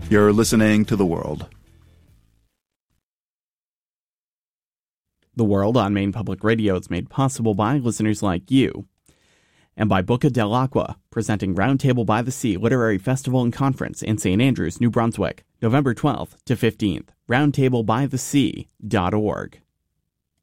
You're listening to The World. The World on Maine Public Radio is made possible by listeners like you. And by Boca del Agua, presenting Roundtable by the Sea Literary Festival and Conference in St. Andrews, New Brunswick, November 12th to 15th. Roundtablebythesea.org.